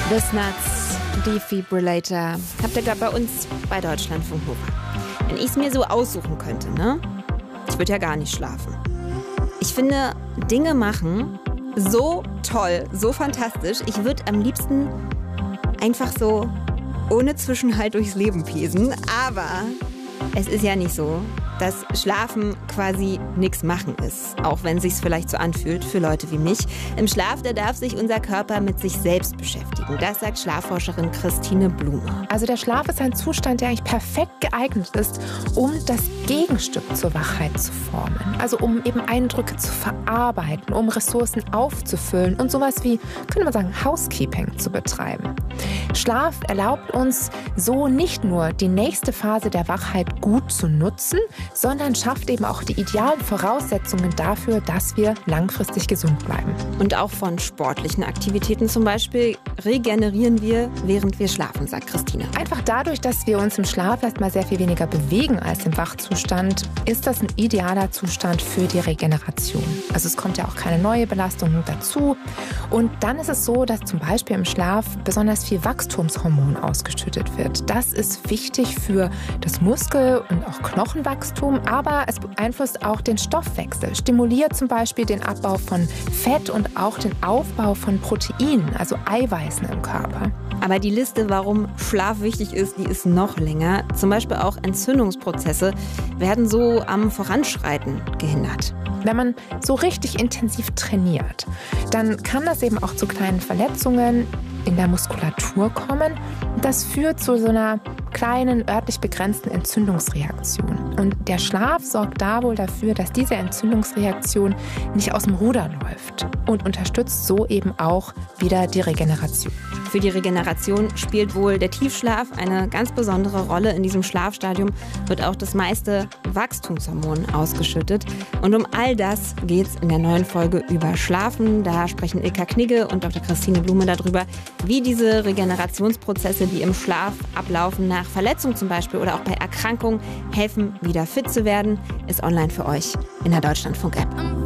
The Snuts, Defibrillator. Habt ihr gerade bei uns bei Deutschlandfunk Nova. Wenn ich es mir so aussuchen könnte, ne? Ich würde ja gar nicht schlafen. Ich finde Dinge machen so toll, so fantastisch. Ich würde am liebsten einfach so ohne Zwischenhalt durchs Leben pesen. Aber es ist ja nicht so, dass Schlafen quasi nichts machen ist. Auch wenn es sich vielleicht so anfühlt für Leute wie mich. Im Schlaf, da darf sich unser Körper mit sich selbst beschäftigen. Das sagt Schlafforscherin Christine Blume. Also der Schlaf ist ein Zustand, der eigentlich perfekt geeignet ist, um das Gegenstück zur Wachheit zu formen. Also um eben Eindrücke zu verarbeiten, um Ressourcen aufzufüllen und sowas wie, könnte man sagen, Housekeeping zu betreiben. Schlaf erlaubt uns so nicht nur die nächste Phase der Wachheit gut zu nutzen, sondern schafft eben auch die idealen Voraussetzungen dafür, dass wir langfristig gesund bleiben. Und auch von sportlichen Aktivitäten zum Beispiel regenerieren wir, während wir schlafen, sagt Christine. Einfach dadurch, dass wir uns im Schlaf erstmal sehr viel weniger bewegen als im Wachzustand, ist das ein idealer Zustand für die Regeneration. Also es kommt ja auch keine neue Belastung dazu. Und dann ist es so, dass zum Beispiel im Schlaf besonders viel Wachstumshormon ausgeschüttet wird. Das ist wichtig für das Muskel- und auch Knochenwachstum, aber es beeinflusst auch den Stoffwechsel, stimuliert zum Beispiel den Abbau von Fett und auch den Aufbau von Proteinen, also Eiweißen im Körper. Aber die Liste, warum Schlaf wichtig ist, die ist noch länger. Zum Beispiel auch Entzündungsprozesse werden so am Voranschreiten gehindert. Wenn man so richtig intensiv trainiert, dann kann das eben auch zu kleinen Verletzungen in der Muskulatur kommen. Das führt zu so einer kleinen, örtlich begrenzten Entzündungsreaktion. Und der Schlaf sorgt da wohl dafür, dass diese Entzündungsreaktion nicht aus dem Ruder läuft und unterstützt so eben auch wieder die Regeneration. Für die Regeneration spielt wohl der Tiefschlaf eine ganz besondere Rolle. In diesem Schlafstadium wird auch das meiste Wachstumshormon ausgeschüttet. Und um all das geht es in der neuen Folge über Schlafen. Da sprechen Ilka Knigge und Dr. Christine Blume darüber, wie diese Regenerationsprozesse, die im Schlaf ablaufen, nach Verletzung zum Beispiel oder auch bei Erkrankungen, helfen, wieder fit zu werden. Ist online für euch in der Deutschlandfunk-App.